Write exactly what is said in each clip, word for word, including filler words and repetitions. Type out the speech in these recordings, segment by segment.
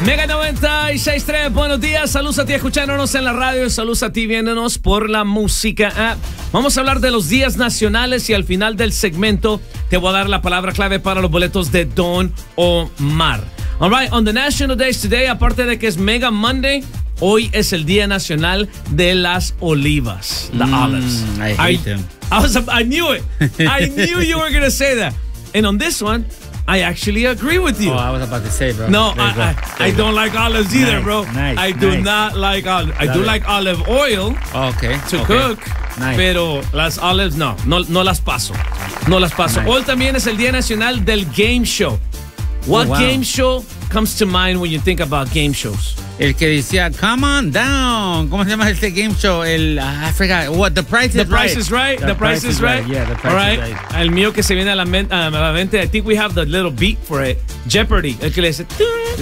Mega noventa y seis punto tres, buenos días, saludos a ti escuchándonos en la radio, saludos a ti viéndonos por la música app. Vamos a hablar de los días nacionales y al final del segmento te voy a dar la palabra clave para los boletos de Don Omar. All right, on the national days today, aparte de que es Mega Monday, hoy es el Día Nacional de las Olivas, the mm, olives. I hate I, them. I, was, I knew it. I knew you were going to say that. And on this one, I actually agree with you. Oh, I was about to say, bro. No, I, I, I don't like olives either, nice, bro. Nice, I do nice. not like olives. I Love do it. like olive oil oh, okay. to okay. cook, nice. pero las olives no, no, no las paso. No las paso. Nice. Hoy también es el Día Nacional del Game Show. What oh, wow. game show comes to mind when you think about game shows? El que decía, come on down. ¿Cómo se llama este game show? El, uh, I forgot. What, The Price The is Price Right. is Right. The, the Price, Price is Right. right. Yeah, The Price All right. is Right. El mío que se viene a la, men- a la mente, I think we have the little beat for it. Jeopardy. El que le dice...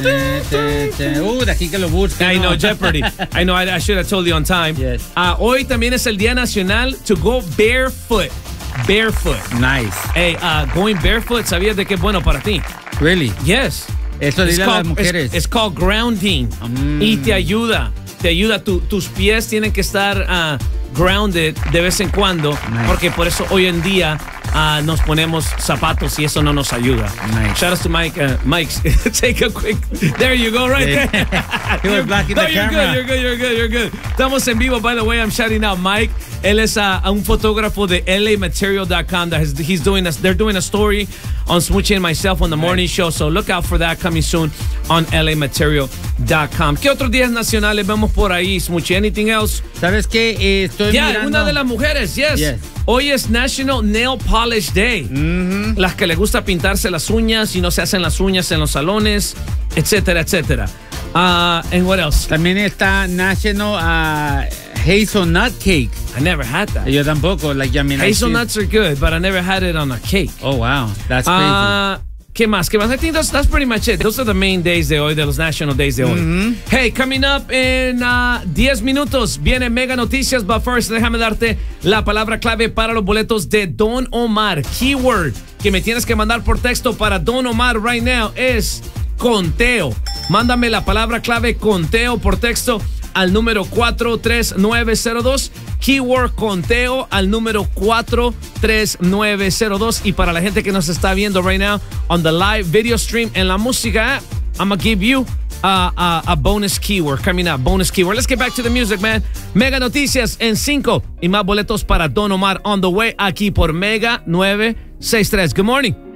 Uh, de aquí que lo busca. I know, Jeopardy. I know, I, I should have told you on time. Yes. Uh, hoy también es el Día Nacional to go barefoot. Barefoot. Nice. Hey, uh, going barefoot, ¿sabías de qué es bueno para ti? Really? Yes. Eso It's dile a called, las mujeres. it's, it's called grounding. Mm. Y te ayuda. Te ayuda. Tu, tus pies tienen que estar uh, grounded de vez en cuando. Nice. Porque por eso hoy en día uh, nos ponemos zapatos y eso no nos ayuda. Nice. Shout out to Mike. Uh, Mike, take a quick. There you go, right there. He was blocking no, the you're camera. good, you're good, you're good, you're good. Estamos en vivo, by the way. I'm shouting out Mike. Él es uh, un fotógrafo de L A material dot com that has, he's doing a, they're doing a story on Smoochie and myself on the morning right. show. So look out for that coming soon on L A material dot com. ¿Qué otros días nacionales vemos por ahí, Smoochie? Anything else? ¿Sabes qué? Eh, estoy Ya, yeah, mirando... una de las mujeres, yes. yes. Hoy es National Nail Polish Day. Mm-hmm. Las que les gusta pintarse las uñas y no se hacen las uñas en los salones, etcétera, etcétera. Uh, and what else? También está National uh, Hazelnut Cake. I never had that. Yo tampoco. Like, I mean, Hazelnuts are good, but I never had it on a cake. Oh, wow. That's crazy. Uh, ¿Qué más? ¿Qué más? I think that's, that's pretty much it. Those are the main days de hoy, de los national days de hoy. Mm-hmm. Hey, coming up in uh, diez minutos viene Mega Noticias, but first déjame darte la palabra clave para los boletos de Don Omar. Keyword que me tienes que mandar por texto para Don Omar right now es conteo. Mándame la palabra clave conteo por texto al número cuatro tres nueve cero dos. Keyword conteo al número cuatro tres nueve cero dos. Y para la gente que nos está viendo right now on the live video stream en la música app, I'm gonna give you uh, uh, a bonus keyword coming up. Bonus keyword. Let's get back to the music, man. Mega Noticias en cinco y más boletos para Don Omar on the way aquí por Mega nueve sesenta y tres. Good morning.